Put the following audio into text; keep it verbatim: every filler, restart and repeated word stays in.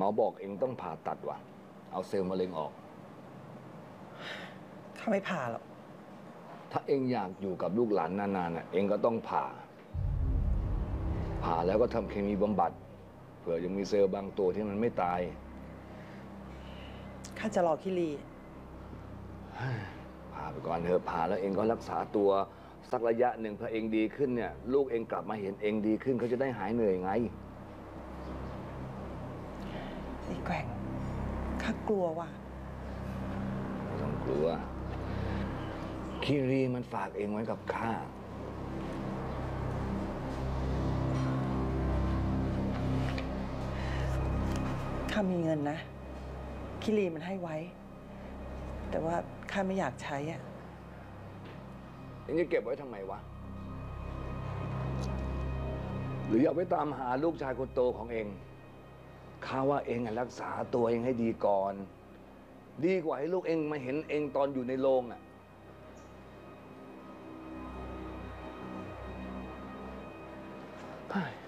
อบอกเองต้องผ่าตัดว่ะเอาเซลล์มะเร็งออกข้าไม่ผ่าหรอกถ้าเองอยากอยู่กับลูกหลานนานๆน่ะเองก็ต้องผ่าผ่าแล้วก็ทำเคมีบำบัดเผื่อยังมีเซลล์บางตัวที่มันไม่ตายข้าจะรอคิรีผ่าไปก่อนเถอะผ่าแล้วเองก็รักษาตัวสักระยะหนึ่งพอเองดีขึ้นเนี่ยลูกเองกลับมาเห็นเองดีขึ้นเขาจะได้หายเหนื่อยไงไอ้แกว่งข้ากลัวว่ะไม่ต้องกลัวคิรีมันฝากเองไว้กับข้าข้ามีเงินนะคิรีมันให้ไว้แต่ว่าข้าไม่อยากใช้อ่ะเองจะเก็บไว้ทำไมวะหรืออยากไปตามหาลูกชายคนโตของเองข้าว่าเองรักษาตัวเองให้ดีก่อนดีกว่าให้ลูกเองมาเห็นเองตอนอยู่ในโรงอ่ะเฮ้ย